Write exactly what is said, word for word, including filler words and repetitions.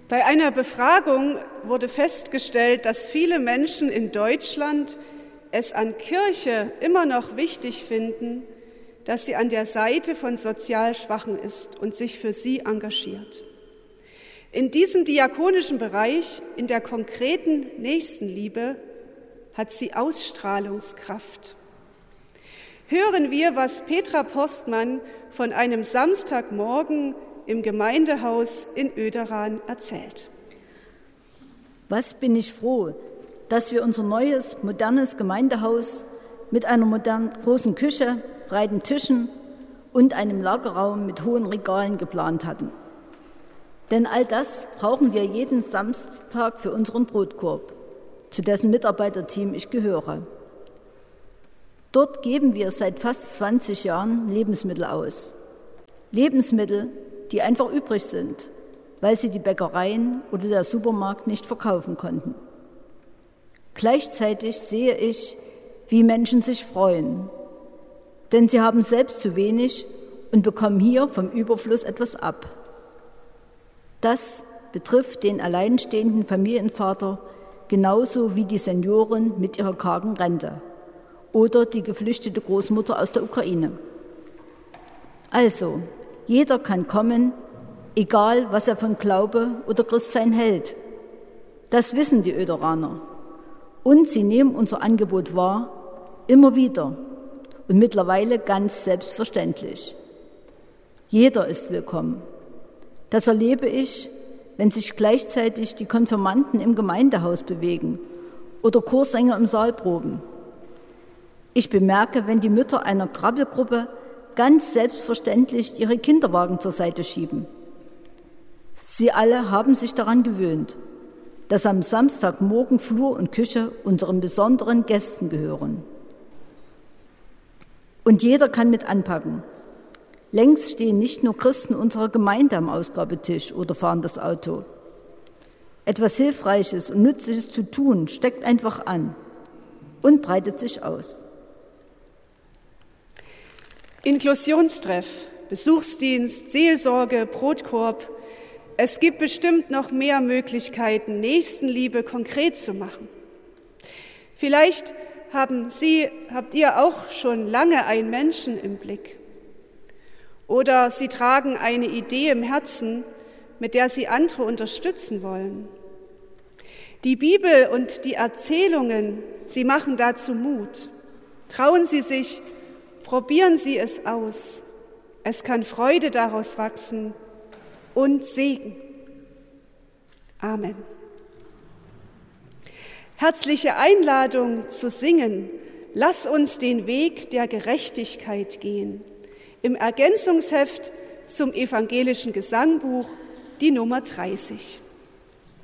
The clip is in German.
Bei einer Befragung wurde festgestellt, dass viele Menschen in Deutschland es an Kirche immer noch wichtig finden, dass sie an der Seite von sozial Schwachen ist und sich für sie engagiert. In diesem diakonischen Bereich, in der konkreten Nächstenliebe, hat sie Ausstrahlungskraft. Hören wir, was Petra Postmann von einem Samstagmorgen im Gemeindehaus in Oederan erzählt. Was bin ich froh, dass wir unser neues, modernes Gemeindehaus mit einer modernen großen Küche, breiten Tischen und einem Lagerraum mit hohen Regalen geplant hatten. Denn all das brauchen wir jeden Samstag für unseren Brotkorb, zu dessen Mitarbeiterteam ich gehöre. Dort geben wir seit fast zwanzig Jahren Lebensmittel aus. Lebensmittel, die einfach übrig sind, weil sie die Bäckereien oder der Supermarkt nicht verkaufen konnten. Gleichzeitig sehe ich, wie Menschen sich freuen, denn sie haben selbst zu wenig und bekommen hier vom Überfluss etwas ab. Das betrifft den alleinstehenden Familienvater genauso wie die Senioren mit ihrer kargen Rente oder die geflüchtete Großmutter aus der Ukraine. Also, jeder kann kommen, egal was er von Glaube oder Christsein hält. Das wissen die Oederaner. Und sie nehmen unser Angebot wahr, immer wieder und mittlerweile ganz selbstverständlich. Jeder ist willkommen. Das erlebe ich, wenn sich gleichzeitig die Konfirmanden im Gemeindehaus bewegen oder Chorsänger im Saal proben. Ich bemerke, wenn die Mütter einer Krabbelgruppe ganz selbstverständlich ihre Kinderwagen zur Seite schieben. Sie alle haben sich daran gewöhnt, dass am Samstagmorgen Flur und Küche unseren besonderen Gästen gehören. Und jeder kann mit anpacken. Längst stehen nicht nur Christen unserer Gemeinde am Ausgabetisch oder fahren das Auto. Etwas Hilfreiches und Nützliches zu tun steckt einfach an und breitet sich aus. Inklusionstreff, Besuchsdienst, Seelsorge, Brotkorb. Es gibt bestimmt noch mehr Möglichkeiten, Nächstenliebe konkret zu machen. Vielleicht haben Sie, habt ihr auch schon lange einen Menschen im Blick. Oder Sie tragen eine Idee im Herzen, mit der Sie andere unterstützen wollen. Die Bibel und die Erzählungen, sie machen dazu Mut. Trauen Sie sich, probieren Sie es aus. Es kann Freude daraus wachsen und Segen. Amen. Herzliche Einladung zu singen. Lass uns den Weg der Gerechtigkeit gehen. Im Ergänzungsheft zum evangelischen Gesangbuch, die Nummer dreißig.